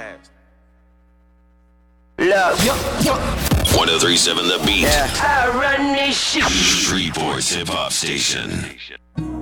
Look. 1037 The Beat. I run this shit. Streetport's hip hop station.